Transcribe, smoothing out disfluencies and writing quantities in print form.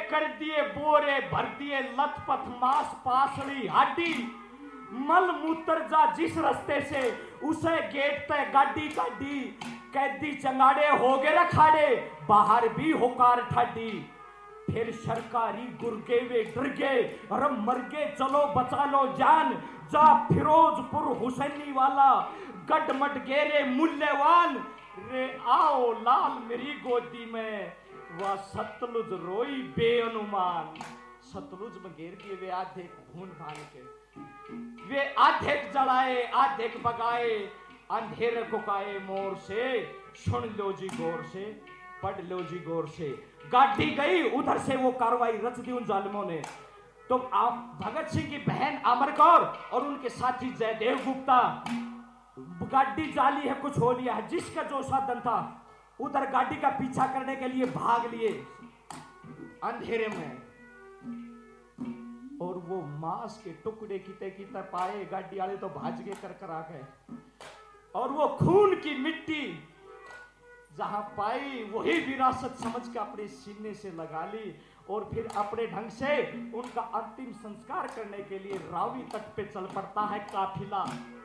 कर दिए बोरे, भर दिए लथपथ मांस पासली हाडी, मल मूत्र जा जिस रास्ते से उसे गेट तय गाड़ी काटी, कैदी चंगाड़े हो गए रखाड़े, बाहर भी होकार ठाडी, फिर सरकारी गुर्गे वे डर गए, अरे मर गए चलो बचा लो जान, जा फिरोजपुर हुसैनी वाला गडमट गेरे मूल्यवान, रे आओ लाल मेरी गोदी में, वह सतलुज रोई बेअनुमान। सतलुज में घेर दिए वे आधे भून भान के, वे आधे जलाए आधे बगाए, अंधेरे कुकाए मोर से, सुन लो जी गौर से, पढ़ लो जी गौर से। गाड़ी गई उधर से वो कार्रवाई रच दी उन जालिमों ने। तो आप भगत सिंह की बहन अमर कौर और उनके साथी जयदेव गुप्ता, गाड़ी जाली है कुछ हो लिया है, जिसका जो साधन था उधर गाड़ी का पीछा करने के लिए भाग लिए अंधेरे में, और वो मांस के टुकड़े किते किते पाए, गाड़ी वाले तो भाज गए कर आ गए, और वो खून की मिट्टी जहां पाई वही विरासत समझ के अपने सीने से लगा ली, और फिर अपने ढंग से उनका अंतिम संस्कार करने के लिए रावी तट पे चल पड़ता है काफिला।